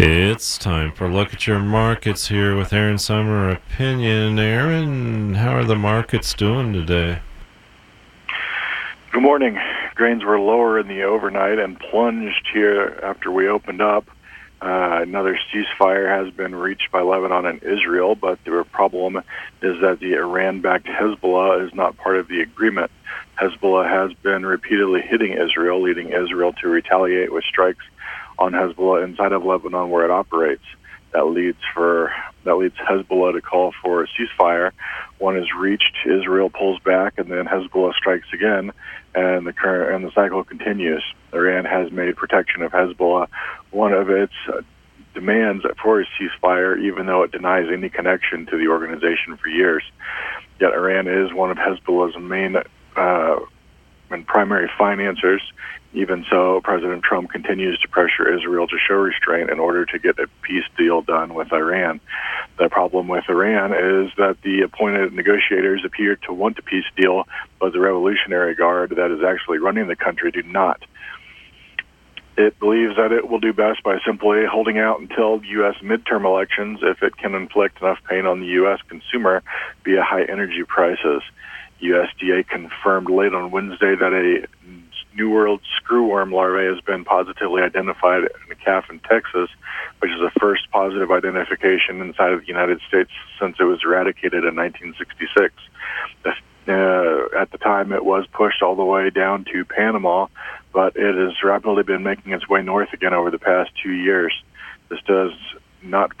It's time for Look at Your Markets here with Aaron Summer Opinion. Aaron, how are the markets doing today? Good morning. Grains were lower in the overnight and plunged here after we opened up. Another ceasefire has been reached by Lebanon and Israel, but the problem is that the Iran-backed Hezbollah is not part of the agreement. Hezbollah has been repeatedly hitting Israel, leading Israel to retaliate with strikes on Hezbollah inside of Lebanon where it operates. That leads Hezbollah to call for a ceasefire. One is reached, Israel pulls back, and then Hezbollah strikes again, and the cycle continues. Iran has made protection of Hezbollah one of its demands for a ceasefire, even though it denies any connection to the organization for years. Yet Iran is one of Hezbollah's main and primary financiers. Even so, President Trump continues to pressure Israel to show restraint in order to get a peace deal done with Iran. The problem with Iran is that the appointed negotiators appear to want a peace deal, but the Revolutionary Guard that is actually running the country do not. It believes that it will do best by simply holding out until U.S. midterm elections if it can inflict enough pain on the U.S. consumer via high energy prices. USDA confirmed late on Wednesday that a New World screwworm larvae has been positively identified in a calf in Texas, which is the first positive identification inside of the United States since it was eradicated in 1966. At the time, it was pushed all the way down to Panama, but it has rapidly been making its way north again over the past 2 years. This does not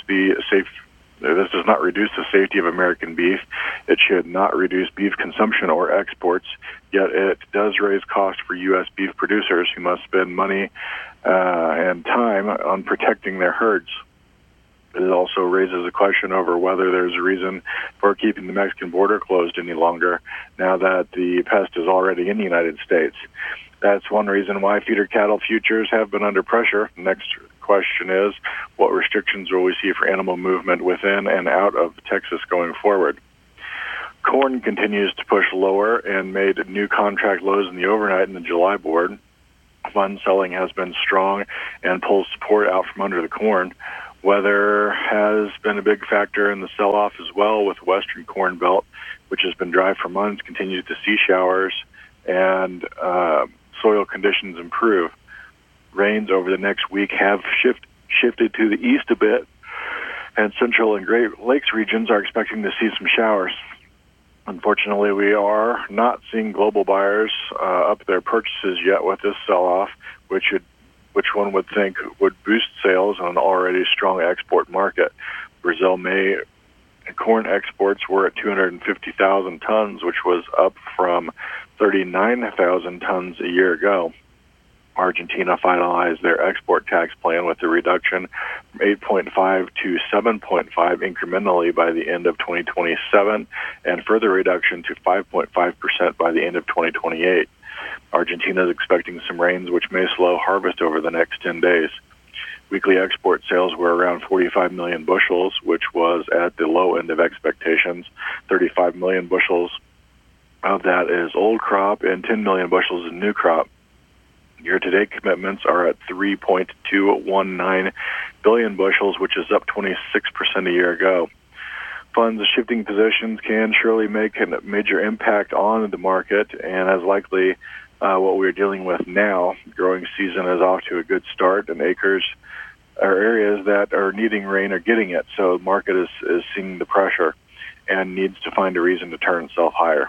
reduce the safety of American beef. It should not reduce beef consumption or exports, yet it does raise costs for U.S. beef producers who must spend money and time on protecting their herds. It also raises a question over whether there's a reason for keeping the Mexican border closed any longer now that the pest is already in the United States. That's one reason why feeder cattle futures have been under pressure. The next question is, what restrictions will we see for animal movement within and out of Texas going forward? Corn continues to push lower and made new contract lows in the overnight in the July board. Fund selling has been strong and pulls support out from under the corn. Weather has been a big factor in the sell-off as well, with western corn belt, which has been dry for months, continues to see showers, and soil conditions improve. Rains over the next week have shifted to the east a bit, and Central and Great Lakes regions are expecting to see some showers. Unfortunately, we are not seeing global buyers up their purchases yet with this sell-off, which one would think would boost sales in an already strong export market. Brazil May corn exports were at 250,000 tons, which was up from 39,000 tons a year ago. Argentina finalized their export tax plan with a reduction from 8.5 to 7.5 incrementally by the end of 2027, and further reduction to 5.5% by the end of 2028. Argentina is expecting some rains which may slow harvest over the next 10 days. Weekly export sales were around 45 million bushels, which was at the low end of expectations. 35 million bushels of that is old crop, and 10 million bushels is new crop. Year-to-date commitments are at 3.219 billion bushels, which is up 26% a year ago. Funds shifting positions can surely make a major impact on the market, and as likely what we're dealing with now, growing season is off to a good start, and acres or areas that are needing rain are getting it. So the market is seeing the pressure and needs to find a reason to turn itself higher.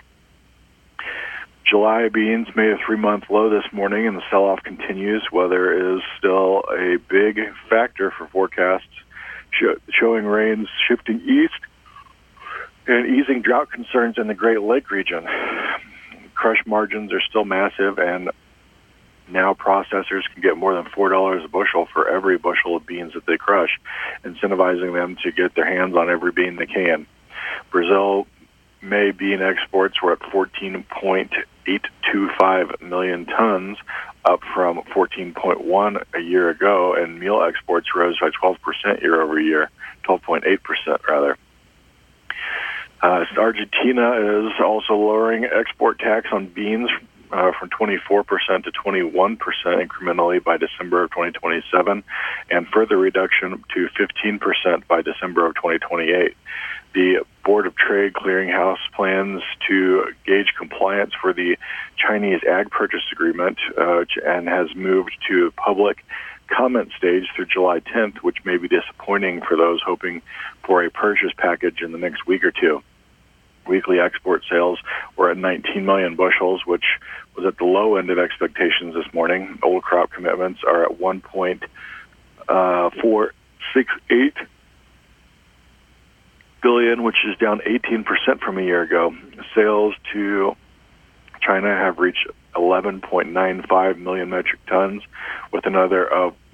July beans made a 3-month low this morning, and the sell-off continues. Weather is still a big factor for forecasts, showing rains shifting east and easing drought concerns in the Great Lake region. Crush margins are still massive, and now processors can get more than $4 a bushel for every bushel of beans that they crush, incentivizing them to get their hands on every bean they can. Brazil May bean exports were at 14.825 million tons, up from 14.1 a year ago, and meal exports rose by 12% year over year, 12.8% rather. Argentina is also lowering export tax on beans from 24% to 21% incrementally by December of 2027, and further reduction to 15% by December of 2028. The Board of Trade Clearinghouse plans to gauge compliance for the Chinese Ag Purchase Agreement and has moved to public comment stage through July 10th, which may be disappointing for those hoping for a purchase package in the next week or two. Weekly export sales were at 19 million bushels, which was at the low end of expectations this morning. Old crop commitments are at 1.468 billion, which is down 18% from a year ago. Sales to China have reached 11.95 million metric tons, with another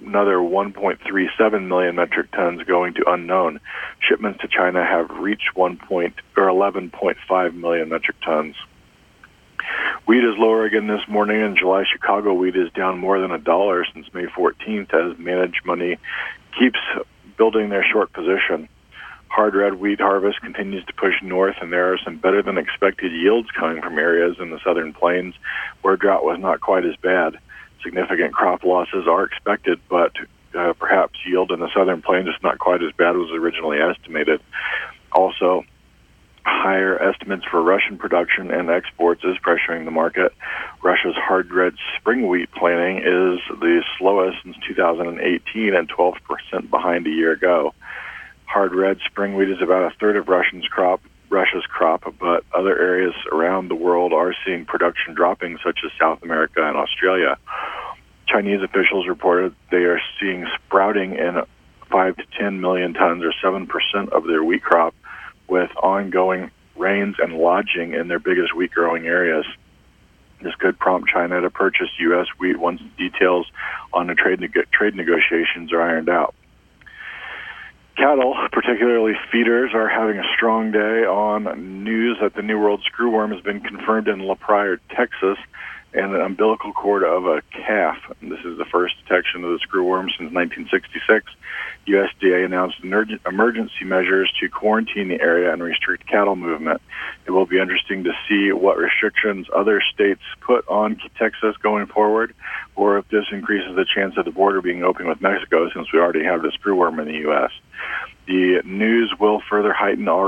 1.37 million metric tons going to unknown. Shipments to China have reached 11.5 million metric tons. Wheat is lower again this morning. In July, Chicago wheat is down more than $1 since May 14th as managed money keeps building their short position. Hard red wheat harvest continues to push north, and there are some better-than-expected yields coming from areas in the southern plains where drought was not quite as bad. Significant crop losses are expected, but perhaps yield in the southern plains is not quite as bad as originally estimated. Also, higher estimates for Russian production and exports is pressuring the market. Russia's hard red spring wheat planting is the slowest since 2018 and 12% behind a year ago. Hard red spring wheat is about a third of Russia's crop, but other areas around the world are seeing production dropping, such as South America and Australia. Chinese officials reported they are seeing sprouting in 5 to 10 million tons, or 7% of their wheat crop, with ongoing rains and lodging in their biggest wheat-growing areas. This could prompt China to purchase U.S. wheat once details on the trade negotiations are ironed out. Cattle, particularly feeders, are having a strong day on news that the New World screwworm has been confirmed in La Pryor, Texas, and an umbilical cord of a calf. And this is the first detection of the screwworm since 1966. USDA announced emergency measures to quarantine the area and restrict cattle movement. It will be interesting to see what restrictions other states put on Texas going forward, or if this increases the chance of the border being open with Mexico, since we already have the screwworm in the U.S. The news will further heighten